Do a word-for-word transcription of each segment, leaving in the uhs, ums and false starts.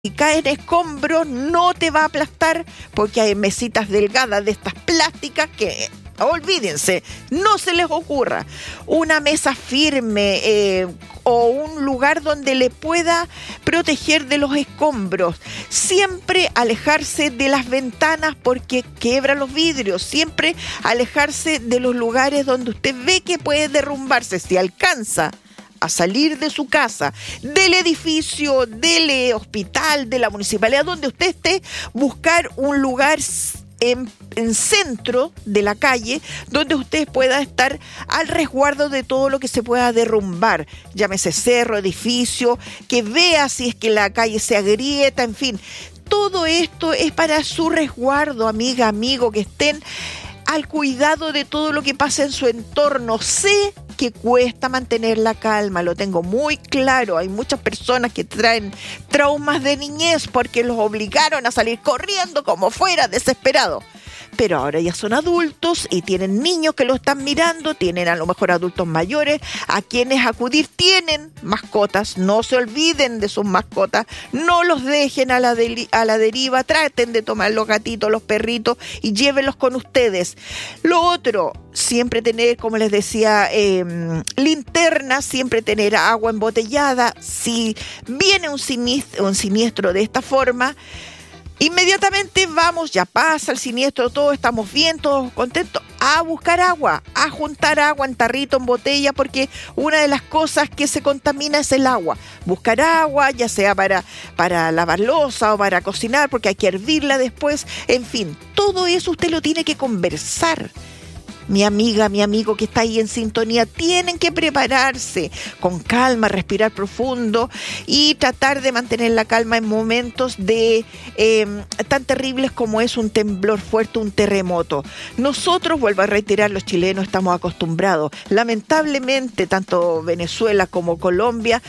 Si caen escombros, no te va a aplastar porque hay mesitas delgadas de estas plásticas que, olvídense, no se les ocurra. Una mesa firme eh, o un lugar donde le pueda proteger de los escombros. Siempre alejarse de las ventanas porque quebra los vidrios. Siempre alejarse de los lugares donde usted ve que puede derrumbarse. Si alcanza a salir de su casa, del edificio, del hospital, de la municipalidad, donde usted esté, buscar un lugar en, en centro de la calle, donde usted pueda estar al resguardo de todo lo que se pueda derrumbar, llámese cerro, edificio, que vea si es que la calle se agrieta, en fin. Todo esto es para su resguardo, amiga, amigo, que estén al cuidado de todo lo que pasa en su entorno. Sé que cuesta mantener la calma, lo tengo muy claro. Hay muchas personas que traen traumas de niñez porque los obligaron a salir corriendo como fuera, desesperados. Pero ahora ya son adultos y tienen niños que lo están mirando, tienen a lo mejor adultos mayores a quienes acudir, tienen mascotas, no se olviden de sus mascotas, no los dejen a la, de, a la deriva, traten de tomar los gatitos, los perritos y llévenlos con ustedes. Lo otro, siempre tener, como les decía, eh, linterna, siempre tener agua embotellada. Si viene un siniestro, un siniestro de esta forma, inmediatamente vamos, ya pasa el siniestro, todos estamos bien, todos contentos, a buscar agua, a juntar agua en tarrito, en botella, porque una de las cosas que se contamina es el agua. Buscar agua, ya sea para, para lavar loza o para cocinar, porque hay que hervirla después. En fin, todo eso usted lo tiene que conversar. Mi amiga, mi amigo que está ahí en sintonía, tienen que prepararse con calma, respirar profundo y tratar de mantener la calma en momentos de eh, tan terribles como es un temblor fuerte, un terremoto. Nosotros, vuelvo a reiterar, los chilenos estamos acostumbrados. Lamentablemente, tanto Venezuela como Colombia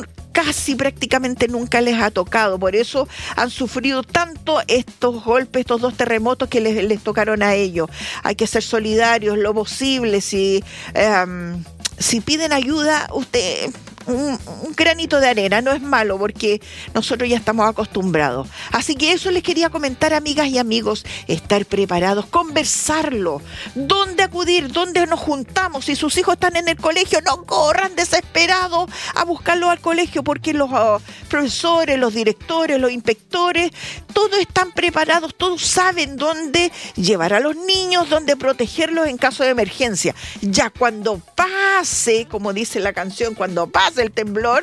casi prácticamente nunca les ha tocado, por eso han sufrido tanto estos golpes, estos dos terremotos que les, les tocaron a ellos. Hay que ser solidarios lo posible. Si, um, si piden ayuda, usted, un, un granito de arena no es malo porque nosotros ya estamos acostumbrados. Así que eso les quería comentar, amigas y amigos, estar preparados, conversarlo, dónde acudir, dónde nos juntamos. Si sus hijos están en el colegio, no corran desesperados a buscarlos al colegio porque los uh, profesores, los directores, los inspectores, todos están preparados, todos saben dónde llevar a los niños, dónde protegerlos en caso de emergencia. Ya cuando pase, como dice la canción, cuando pase el temblor,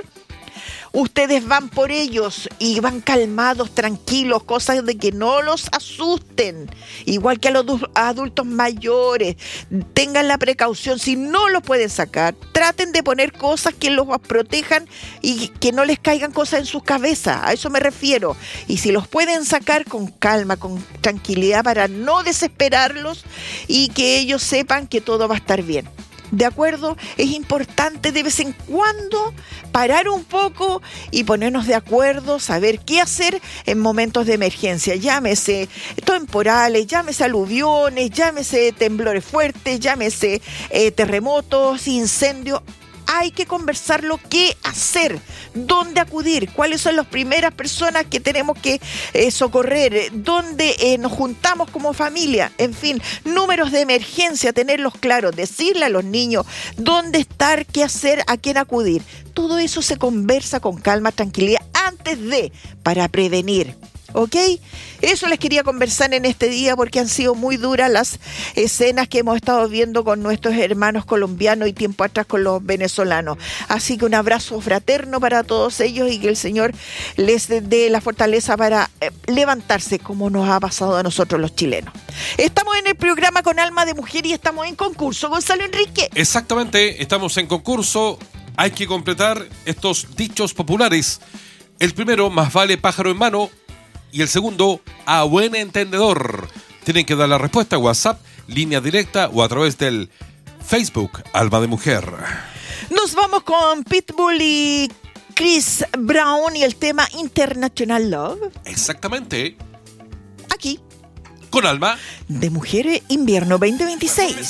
ustedes van por ellos y van calmados, tranquilos, cosas de que no los asusten. Igual que a los adultos mayores, tengan la precaución. Si no los pueden sacar, traten de poner cosas que los protejan y que no les caigan cosas en sus cabezas. A eso me refiero. Y si los pueden sacar, con calma, con tranquilidad, para no desesperarlos y que ellos sepan que todo va a estar bien. ¿De acuerdo? Es importante de vez en cuando parar un poco y ponernos de acuerdo, saber qué hacer en momentos de emergencia. Llámese temporales, llámese aluviones, llámese temblores fuertes, llámese eh, terremotos, incendios. Hay que conversarlo, qué hacer, dónde acudir, cuáles son las primeras personas que tenemos que eh, socorrer, dónde eh, nos juntamos como familia, en fin, números de emergencia, tenerlos claros, decirle a los niños dónde estar, qué hacer, a quién acudir. Todo eso se conversa con calma, tranquilidad, antes de, para prevenir. ¿Ok? Eso les quería conversar en este día porque han sido muy duras las escenas que hemos estado viendo con nuestros hermanos colombianos y tiempo atrás con los venezolanos. Así que un abrazo fraterno para todos ellos y que el Señor les dé la fortaleza para eh, levantarse como nos ha pasado a nosotros los chilenos. Estamos en el programa Con Alma de Mujer y estamos en concurso. Gonzalo Enrique. Exactamente, estamos en concurso. Hay que completar estos dichos populares. El primero, más vale pájaro en mano. Y el segundo, a buen entendedor. Tienen que dar la respuesta a WhatsApp, línea directa o a través del Facebook Alma de Mujer. Nos vamos con Pitbull y Chris Brown y el tema International Love. Exactamente. Aquí. Con Alma de Mujer, invierno veinte veintiséis.